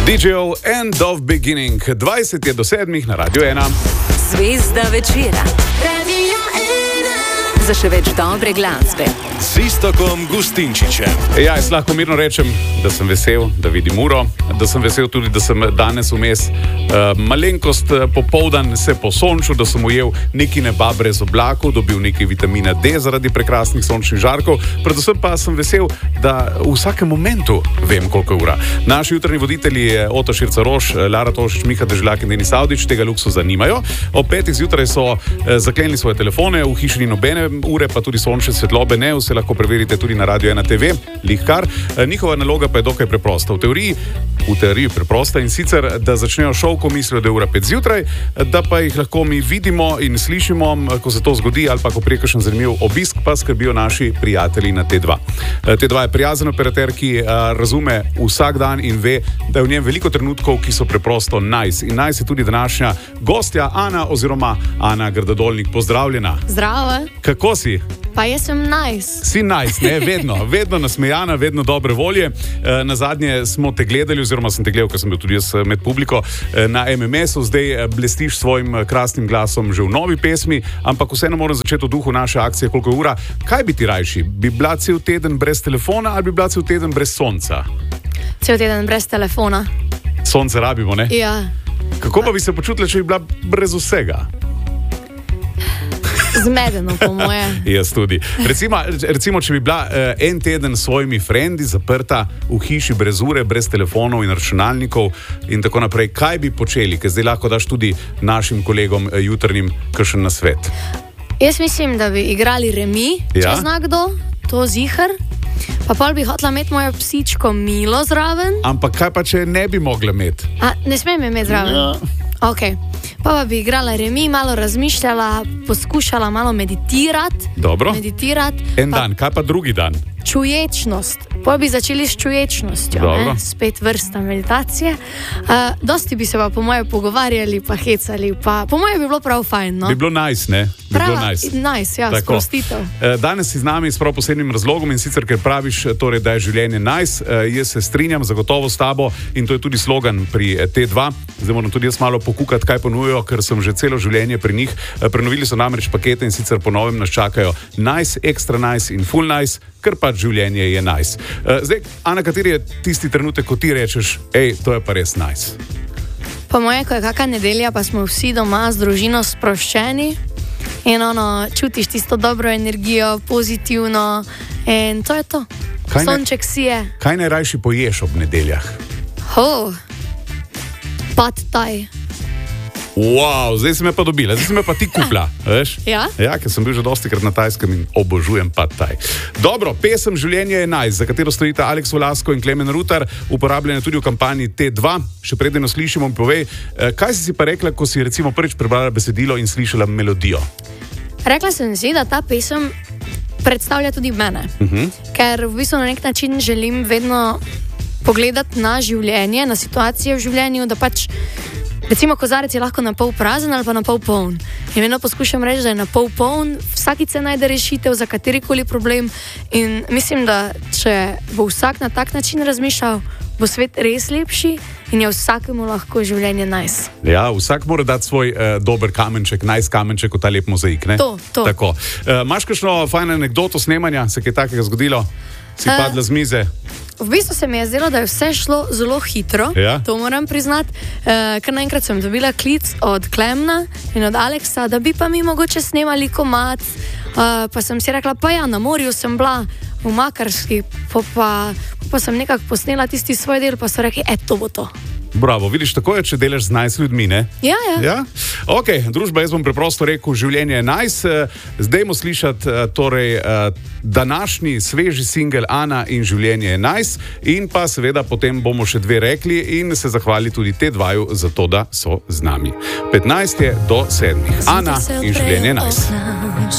DJ-ov End of Beginning, 20 je do 7 na Radio 1. Zvezda večera. Radio 1. Za še več dobre glasbe. Z Iztokom Gustinčičem. Ja, jaz lahko mirno rečem, da sem vesel, da vidim uro, da sem vesel tudi, da sem danes vmes malenkost popoldan se posončil, da sem ujel neki neba brez oblakov, dobil neki vitamina D zaradi prekrasnih sončnih žarkov, predvsem pa sem vesel, da v vsakem momentu vem, koliko je ura. Naši jutrni voditelji Oto Širca-Roš, Lara Tošič, Miha Dežljak in Denis Avdić tega luksuza nimajo. Ob 5 zjutraj so zaklenili svoje telefone, v hiši ni nobene ure, pa tudi sončne svetlobe ne, vse lahko preverite tudi na Radio 1 TV, lihkar. Njihova naloga pa je dokaj preprosta. V teoriji preprosta, in sicer, da začnejo šov, ko mislijo, da je ura 5 zjutraj, da pa jih lahko mi vidimo in slišimo, ko se to zgodi, ali pa ko prije kakšen zanimiv obisk, pa skrbijo naši prijatelji na T2. T2 je prijazen operater, ki razume vsak dan in ve, da je v njem veliko trenutkov, ki so preprosto nice. In nice je tudi današnja gostja Ana oziroma Ana Grdodolnik. Pozdravljena. Zdravo. Kako si? Pa jaz sem nice. Si nice, ne? Vedno nasmejana, vedno dobre volje. Nazadnje smo te gledali, oziroma sem te gledal, ker sem bil tudi jaz med publiko, na MMS-u, zdaj blestiš svojim krasnim glasom že v novi pesmi, ampak vseeno moram začeti v duhu naše akcije, koliko je ura. Kaj bi ti rajši? Bi bila cel teden brez telefona ali bi bila cel teden brez sonca? Cel teden brez telefona. Sonce rabimo, ne? Ja. Kako pa bi se počutila, če bi bila brez vsega? Zmedeno, po moje. Jaz tudi. Recimo, če bi bila en teden s svojimi frendi zaprta v hiši brez ure, brez telefonov in računalnikov in tako naprej, kaj bi počeli? Ker zdaj lahko daš tudi našim kolegom jutrnim kakšen nasvet. Jaz mislim, da bi igrali remi, če zna kdo, to zihar. Pa pol bi hotela imeti mojo psičko Milo zraven. Ampak kaj pa, če ne bi mogla imeti? Ne smem imeti zraven? Ja. Ok. Pa bi igrala remi, malo razmišljala, poskušala malo meditirati. Dobro. En dan, kaj pa drugi dan? Čuječnost. Pa bi začeli s čuječnostjo, spet vrsta meditacije. Dosti bi se pa po moje pogovarjali, pa hecali, pa po moje bi bilo prav fajn, no? Bi bilo nice, ne? Nice, ja, sprostitev. Danes si z nami s prav posebnim razlogom, in sicer, ker praviš, torej, da je življenje nice. Jaz se strinjam zagotovo s tabo in to je tudi slogan pri T2. Zdaj moram tudi jaz malo pokukati, kaj ponujajo, ker sem že celo življenje pri njih. Prenovili so namreč pakete in sicer po novem nas čakajo nice, extra nice in full nice, ker pač življenje je nice. Zdaj, Ana, kateri je tisti trenutek, ko ti rečeš, to je pa res nice? Po moje, ko je kakšna nedelja, pa smo vsi doma z družino sproščeni in čutiš tisto dobro energijo, pozitivno, in to je to. Sonček si je. Kaj najrajši poješ ob nedeljah? Pad thai. Wow, zdaj si me pa dobila, zdaj si me pa ti kupla, veš? Ja? Ja, ker sem bil že dostikrat na Tajskem in obožujem pad thai. Dobro, pesem Življenje je nice, za katero stojita Aleks Volasko in Klemen Rutar, uporabljena tudi v kampanji T2. Še preden jo slišimo, mi povej, kaj si pa rekla, ko si recimo prvič prebrala besedilo in slišala melodijo? Rekla sem si, da ta pesem predstavlja tudi mene, ker v bistvu na nek način želim vedno pogledati na življenje, na situacije v življenju, da pač recimo kozarec je lahko na pol prazen ali pa na pol poln. In vedno poskušam reči, da je na pol poln, vsakice najde rešitev za katerikoli problem in mislim, da če bo vsak na tak način razmišljal, bo svet res lepši in je vsakemu lahko življenje nice. Ja, vsak mora dati svoj dober kamenček, nice kamenček v ta lep mozaik, ne? To. Tako. Imaš kakšno fajno anekdoto snemanja, se kaj takega zgodilo? Si padla z mize? V bistvu se mi je zdelo, da je vse šlo zelo hitro, to moram priznati, ker naenkrat sem dobila klic od Klemna in od Aleksa, da bi pa mi mogoče snemali komad, pa sem si rekla, pa ja, na morju sem bila v Makarski, pa sem nekako posnela tisti svoj del, pa so rekli, to bo to. Bravo, vidiš, tako je, če delaš z nice ljudmi, ne? Ja. Ok, družba, jaz bom preprosto rekel, življenje je nice. Zdaj bomo slišati današnji sveži singel Ana in Življenje je nice in pa seveda potem bomo še dve rekli in se zahvali tudi T2 za to, da so z nami. 15 je do 7. Ana in Življenje je nice.